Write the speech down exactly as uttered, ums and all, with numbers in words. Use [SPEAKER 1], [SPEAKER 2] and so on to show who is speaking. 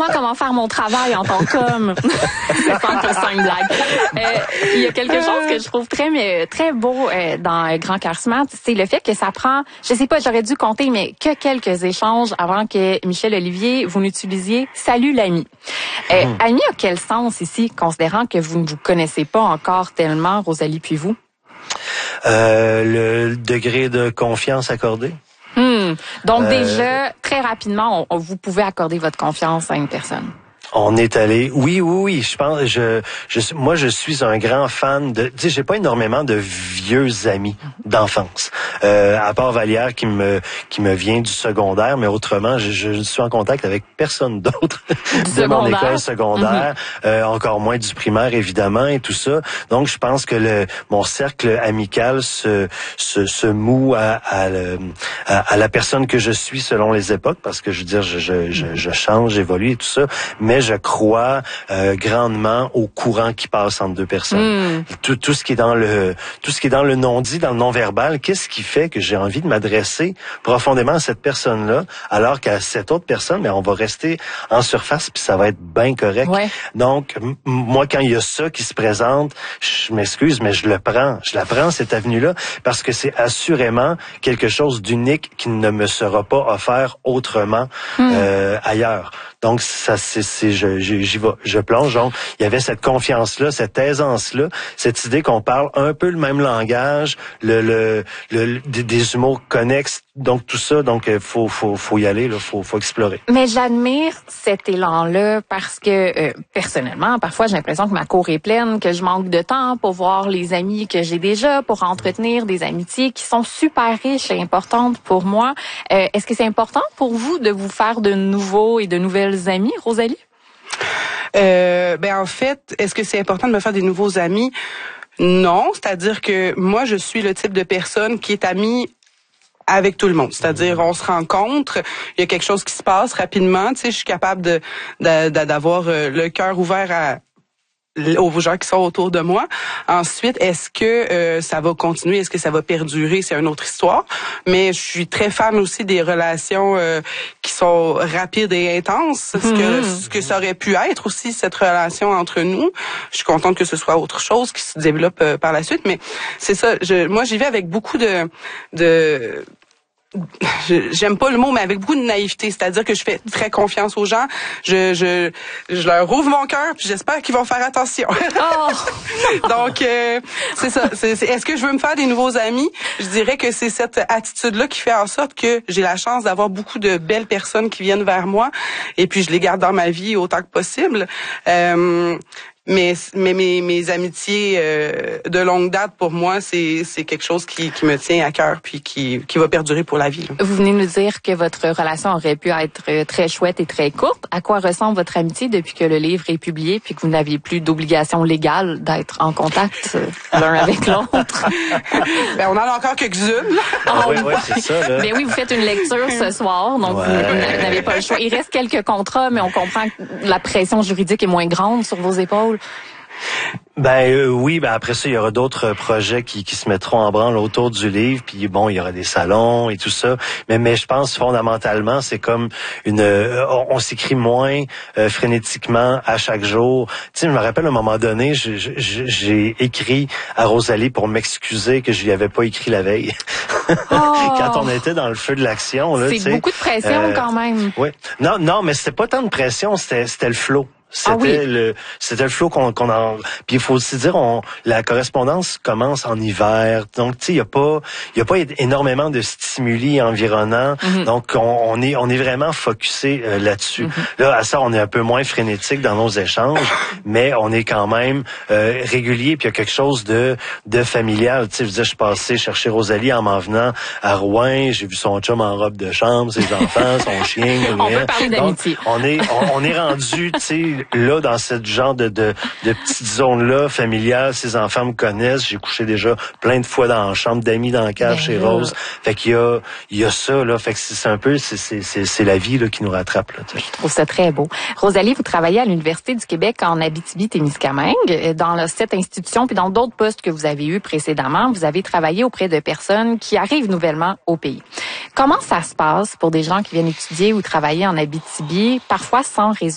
[SPEAKER 1] Montre-moi comment faire mon travail en tant qu'homme. C'est cent pour cent une blague. Euh, il y a quelque chose que je trouve très mais, très beau euh, dans Grand Cœur Smart, c'est le fait que ça prend, je sais pas, j'aurais dû compter, mais que quelques échanges avant que Michel Olivier, vous n'utilisiez « Salut l'ami ». Euh, mmh. Ami a quel sens ici, considérant que vous ne vous connaissez pas encore tellement, Rosalie puis vous?
[SPEAKER 2] Euh, le degré de confiance accordé.
[SPEAKER 1] Hmm. Donc euh, déjà, très rapidement, on, vous pouvez accorder votre confiance à une personne.
[SPEAKER 2] On est allé, oui, oui, oui. Je pense, je, je, moi, je suis un grand fan de. Tu sais, j'ai pas énormément de vieux amis d'enfance, euh, à part Vallière qui me, qui me vient du secondaire, mais autrement, je, je suis en contact avec personne d'autre de mon école secondaire, mm-hmm. euh, encore moins du primaire évidemment et tout ça. Donc, je pense que le, mon cercle amical se, se, se moue à, à, le, à, à la personne que je suis selon les époques, parce que je veux dire, je, je, je, je change, j'évolue et tout ça, mais je crois euh, grandement au courant qui passe entre deux personnes. Mm. Tout, tout ce qui est dans le, tout ce qui est dans le non-dit, dans le non-verbal, qu'est-ce qui fait que j'ai envie de m'adresser profondément à cette personne-là, alors qu'à cette autre personne, mais on va rester en surface puis ça va être bien correct.
[SPEAKER 1] Ouais.
[SPEAKER 2] Donc, m- moi, quand il y a ça qui se présente, je m'excuse, mais je le prends, je la prends cette avenue-là parce que c'est assurément quelque chose d'unique qui ne me sera pas offert autrement mm. euh, ailleurs. Donc, ça, c'est, c'est je, j'y vais, je plonge. Donc, il y avait cette confiance-là, cette aisance-là, cette idée qu'on parle un peu le même langage, le, le, le des, des humours connexes, donc tout ça. Donc, faut, faut, faut y aller, là, faut, faut explorer.
[SPEAKER 1] Mais j'admire cet élan-là parce que, euh, personnellement, parfois, j'ai l'impression que ma cour est pleine, que je manque de temps pour voir les amis que j'ai déjà, pour entretenir des amitiés qui sont super riches et importantes pour moi. Euh, est-ce que c'est important pour vous de vous faire de nouveaux et de nouvelles amis, Rosalie?
[SPEAKER 3] Euh, ben en fait, est-ce que c'est important de me faire des nouveaux amis? Non, c'est-à-dire que moi, je suis le type de personne qui est amie avec tout le monde. C'est-à-dire, on se rencontre, il y a quelque chose qui se passe rapidement, tu sais, je suis capable de, de, de d'avoir le cœur ouvert à aux gens qui sont autour de moi. Ensuite, est-ce que euh, ça va continuer? Est-ce que ça va perdurer? C'est une autre histoire. Mais je suis très fan aussi des relations euh, qui sont rapides et intenses. Ce que, ce que ça aurait pu être aussi, cette relation entre nous. Je suis contente que ce soit autre chose qui se développe euh, par la suite. Mais c'est ça. Je, moi, j'y vais avec beaucoup de... de j'aime pas le mot, mais avec beaucoup de naïveté, c'est-à-dire que je fais très confiance aux gens, je je je leur ouvre mon cœur, puis j'espère qu'ils vont faire attention. Oh. Donc euh, c'est ça. C'est, c'est, est-ce que je veux me faire des nouveaux amis? Je dirais que c'est cette attitude-là qui fait en sorte que j'ai la chance d'avoir beaucoup de belles personnes qui viennent vers moi, et puis je les garde dans ma vie autant que possible. Euh, Mais, mais mes, mes amitiés euh, de longue date, pour moi, c'est, c'est quelque chose qui, qui me tient à cœur puis qui, qui va perdurer pour la vie. Là.
[SPEAKER 1] Vous venez nous dire que votre relation aurait pu être très chouette et très courte. À quoi ressemble votre amitié depuis que le livre est publié puis que vous n'aviez plus d'obligation légale d'être en contact l'un avec l'autre?
[SPEAKER 3] Ben, on en a encore quelques-unes.
[SPEAKER 2] Ah, oui, oui, c'est ça. Là.
[SPEAKER 1] Ben oui, vous faites une lecture ce soir, donc ouais. vous n'avez pas le choix. Il reste quelques contrats, mais on comprend que la pression juridique est moins grande sur vos épaules.
[SPEAKER 2] Ben euh, oui, ben après ça, il y aura d'autres projets qui, qui se mettront en branle autour du livre, puis bon, il y aura des salons et tout ça. Mais mais je pense fondamentalement, c'est comme une, euh, on, on s'écrit moins euh, frénétiquement à chaque jour. Tu sais, je me rappelle à un moment donné, je, je, j'ai écrit à Rosalie pour m'excuser que je lui avais pas écrit la veille. Oh. Quand on était dans le feu de l'action, là,
[SPEAKER 1] c'est
[SPEAKER 2] tu sais,
[SPEAKER 1] beaucoup de pression euh, quand même.
[SPEAKER 2] Oui, non, non, mais c'était pas tant de pression, c'était c'était le flow. C'était
[SPEAKER 1] ah oui.
[SPEAKER 2] le c'était le flow qu'on qu'on en puis il faut aussi dire on la correspondance commence en hiver. Donc tu sais il y a pas il y a pas énormément de stimuli environnants. Mm-hmm. Donc on, on est on est vraiment focusé euh, là-dessus. Mm-hmm. Là à ça on est un peu moins frénétique dans nos échanges, mais on est quand même euh, régulier puis il y a quelque chose de de familial, tu sais je veux dire je suis passé chercher Rosalie en m'en venant à Rouen, j'ai vu son chum en robe de chambre, ses enfants, son chien.
[SPEAKER 1] On peut parler d'amitié.
[SPEAKER 2] Donc, on est on, on est rendu tu sais là, dans cette genre de, de, de petite zone-là, familiale, ses enfants me connaissent. J'ai couché déjà plein de fois dans la chambre d'amis, dans la cave chez Rose. Fait qu'il y a, il y a ça, là. Fait que c'est un peu, c'est, c'est, c'est, c'est la vie, là, qui nous rattrape, là.
[SPEAKER 1] Je trouve ça très beau. Rosalie, vous travaillez à l'Université du Québec en Abitibi-Témiscamingue. Dans cette institution, puis dans d'autres postes que vous avez eus précédemment, vous avez travaillé auprès de personnes qui arrivent nouvellement au pays. Comment ça se passe pour des gens qui viennent étudier ou travailler en Abitibi, parfois sans réseau?